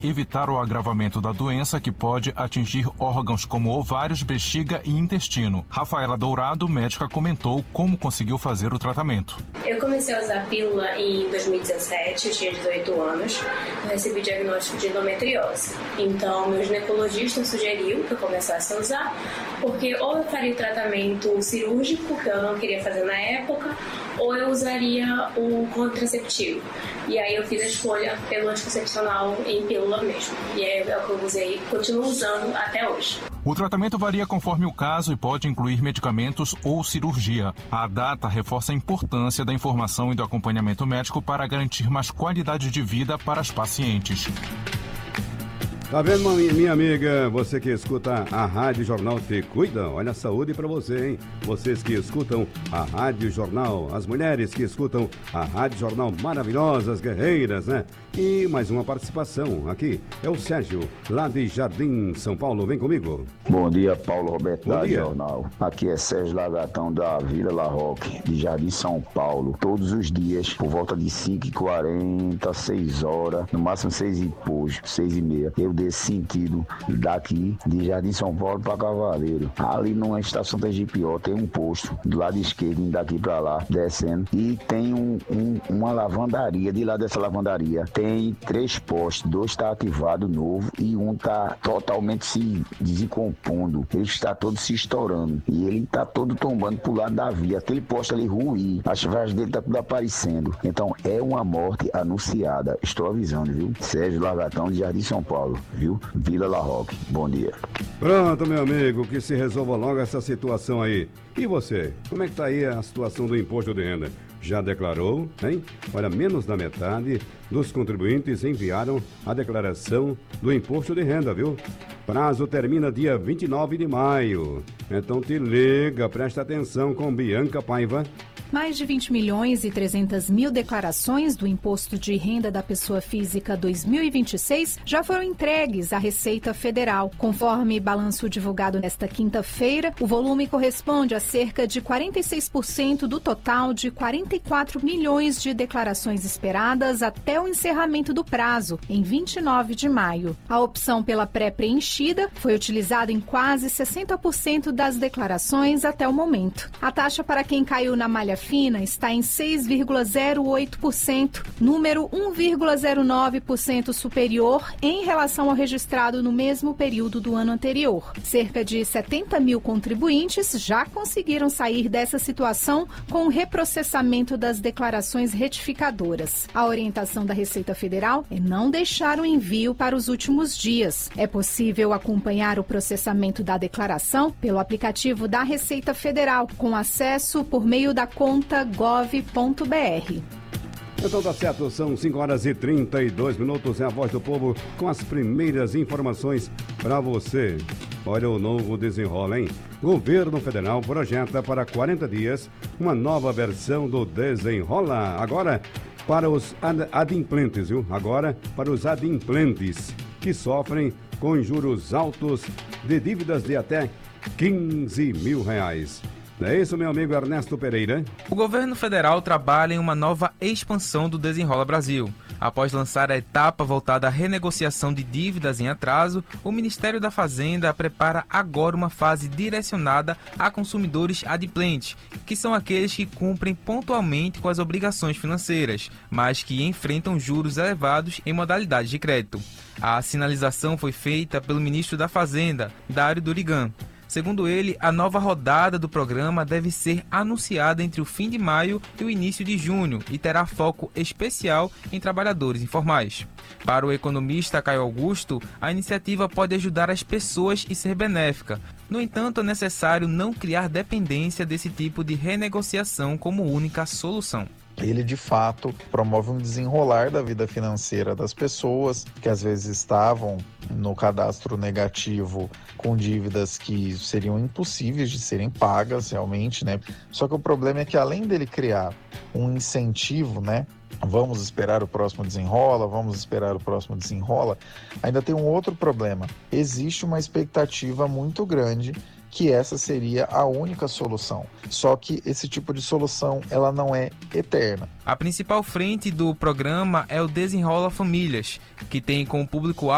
evitar o agravamento da doença que pode atingir órgãos como ovários, bexiga e intestino. Rafaela Dourado, médica, comentou como conseguiu fazer o tratamento. Eu comecei a usar pílula em 2017, eu tinha 18 anos. Eu recebi diagnóstico de endometriose. Então, meu ginecologista sugeriu que eu começasse a usar, porque ou eu faria o tratamento cirúrgico, que eu não queria fazer na época, ou eu usaria o contraceptivo. E aí eu fiz a escolha pelo anticoncepcional em pílula mesmo. E é o que eu usei, continuo usando até hoje. O tratamento varia conforme o caso e pode incluir medicamentos ou cirurgia. A data reforça a importância da informação e do acompanhamento médico para garantir mais qualidade de vida para as pacientes. Tá vendo, minha amiga? Você que escuta a Rádio Jornal Te Cuida, olha a saúde pra você, hein? Vocês que escutam a Rádio Jornal, as mulheres que escutam a Rádio Jornal, maravilhosas, guerreiras, né? E mais uma participação aqui, é o Sérgio, lá de Jardim, São Paulo. Vem comigo. Bom dia, Paulo Roberto Bom da dia. Jornal. Aqui é Sérgio Lagatão da Vila La Roque, de Jardim, São Paulo. Todos os dias, por volta de 5h40, 6 horas, no máximo 6h30, eu desse sentido daqui de Jardim, São Paulo para Cavaleiro. Ali numa estação Tegipió tem um posto do lado esquerdo, indo daqui para lá, descendo, e tem uma lavandaria. De lá dessa lavandaria tem 3 postes, 2 está ativado novo e um está totalmente se descompondo. Ele está todo se estourando e ele está todo tombando pro lado da via. Aquele poste ali ruim, as vaias dele tá tudo aparecendo. Então é uma morte anunciada. Estou avisando, viu? Sérgio Lagatão de Jardim, São Paulo, viu? Vila La Roque. Bom dia. Pronto, meu amigo, que se resolva logo essa situação aí. E você? Como é que tá aí a situação do imposto de renda? Já declarou, hein? Olha, menos da metade dos contribuintes enviaram a declaração do imposto de renda, viu? Prazo termina dia 29 de maio. Então te liga, presta atenção com Bianca Paiva. Mais de 20 milhões e 300 mil declarações do Imposto de Renda da Pessoa Física 2026 já foram entregues à Receita Federal. Conforme balanço divulgado nesta quinta-feira, o volume corresponde a cerca de 46% do total de 44 milhões de declarações esperadas até o encerramento do prazo, em 29 de maio. A opção pela pré-preenchida foi utilizada em quase 60% das declarações até o momento. A taxa para quem caiu na malha fina está em 6,08%, número 1,09% superior em relação ao registrado no mesmo período do ano anterior. Cerca de 70 mil contribuintes já conseguiram sair dessa situação com o reprocessamento das declarações retificadoras. A orientação da Receita Federal é não deixar o envio para os últimos dias. É possível acompanhar o processamento da declaração pelo aplicativo da Receita Federal, com acesso por meio da conta gov.br. Então tá certo, são 5h32, é a Voz do Povo com as primeiras informações para você. Olha o novo desenrola, hein? Governo Federal projeta para 40 dias uma nova versão do Desenrola. Agora para os adimplentes, viu? Agora para os adimplentes que sofrem com juros altos de dívidas de até R$15 mil. É isso, meu amigo Ernesto Pereira. O governo federal trabalha em uma nova expansão do Desenrola Brasil. Após lançar a etapa voltada à renegociação de dívidas em atraso, o Ministério da Fazenda prepara agora uma fase direcionada a consumidores adimplentes, que são aqueles que cumprem pontualmente com as obrigações financeiras, mas que enfrentam juros elevados em modalidades de crédito. A sinalização foi feita pelo ministro da Fazenda, Dário Durigan. Segundo ele, a nova rodada do programa deve ser anunciada entre o fim de maio e o início de junho e terá foco especial em trabalhadores informais. Para o economista Caio Augusto, a iniciativa pode ajudar as pessoas e ser benéfica. No entanto, é necessário não criar dependência desse tipo de renegociação como única solução. Ele, de fato, promove um desenrolar da vida financeira das pessoas que às vezes estavam no cadastro negativo com dívidas que seriam impossíveis de serem pagas realmente, né? Só que o problema é que, além dele criar um incentivo, né? Vamos esperar o próximo desenrola, ainda tem um outro problema. Existe uma expectativa muito grande que essa seria a única solução. Só que esse tipo de solução, ela não é eterna. A principal frente do programa é o Desenrola Famílias, que tem como público